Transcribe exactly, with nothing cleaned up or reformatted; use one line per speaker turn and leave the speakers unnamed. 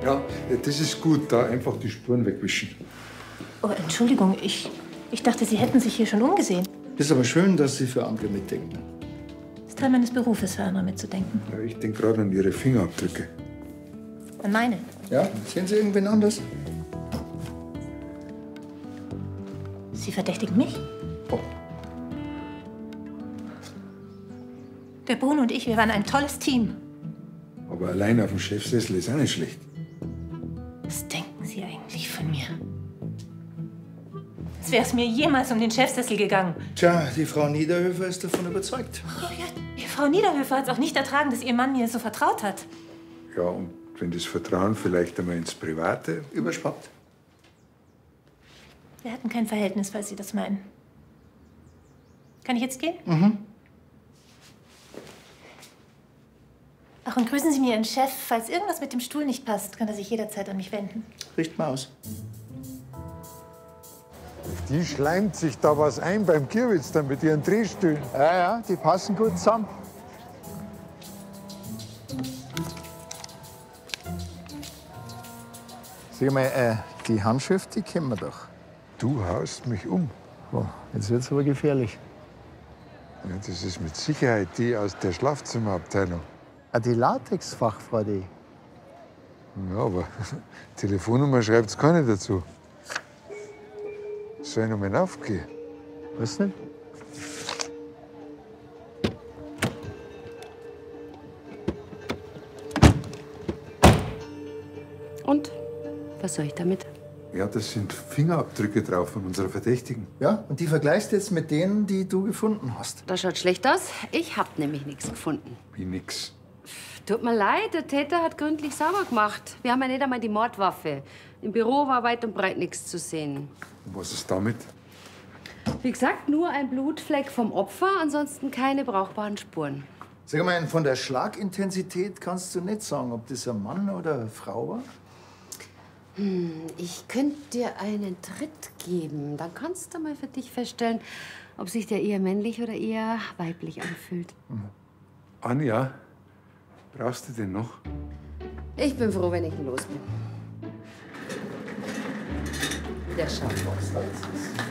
Ja, das ist gut, da einfach die Spuren wegwischen.
Oh, Entschuldigung, ich, ich dachte, Sie hätten sich hier schon umgesehen.
Ist aber schön, dass Sie für andere mitdenken.
Es ist Teil meines Berufes, für andere mitzudenken.
Ja, ich denke gerade an Ihre Fingerabdrücke.
An meine?
Ja, sehen Sie irgendwen anders?
Sie verdächtigen mich?
Oh.
Der Bruno und ich, wir waren ein tolles Team.
Aber allein auf dem Chefsessel ist auch nicht schlecht.
Was denken Sie eigentlich von mir? Als wäre es mir jemals um den Chefsessel gegangen.
Tja, die Frau Niederhöfer ist davon überzeugt.
Oh ja, die Frau Niederhöfer hat es auch nicht ertragen, dass ihr Mann mir so vertraut hat.
Ja, und wenn das Vertrauen vielleicht einmal ins Private
Überschwappt.
Wir hatten kein Verhältnis, falls Sie das meinen. Kann ich jetzt gehen?
Mhm.
Ach, und grüßen Sie mir Ihren Chef. Falls irgendwas mit dem Stuhl nicht passt, kann er sich jederzeit an mich wenden.
Richt mal aus.
Die schleimt sich da was ein beim Kirwitz dann mit ihren Drehstühlen.
Ja, ja, die passen gut zusammen. Sag mal, äh, die Handschrift, die kennen wir doch.
Du haust mich um.
Oh, jetzt wird's aber gefährlich.
Ja, das ist mit Sicherheit die aus der Schlafzimmerabteilung.
Ah, die Latex-Fachfrau, die.
Ja, aber Telefonnummer schreibt's keine dazu. Soll ich noch mal aufgehen?
Weiß nicht.
Und? Was soll ich damit?
Ja, das sind Fingerabdrücke drauf von unserer Verdächtigen.
Ja, und die vergleichst du jetzt mit denen, die du gefunden hast.
Das schaut schlecht aus. Ich hab nämlich nichts gefunden.
Wie nix.
Tut mir leid, der Täter hat gründlich sauber gemacht. Wir haben ja nicht einmal die Mordwaffe. Im Büro war weit und breit nichts zu sehen.
Und was ist damit?
Wie gesagt, nur ein Blutfleck vom Opfer, ansonsten keine brauchbaren Spuren.
Sag mal, von der Schlagintensität kannst du nicht sagen, ob das ein Mann oder eine Frau war?
Hm, ich könnte dir einen Tritt geben. Dann kannst du mal für dich feststellen, ob sich der eher männlich oder eher weiblich anfühlt.
Mhm. Anja, brauchst du den noch?
Ich bin froh, wenn ich ihn los bin. Der schaut was.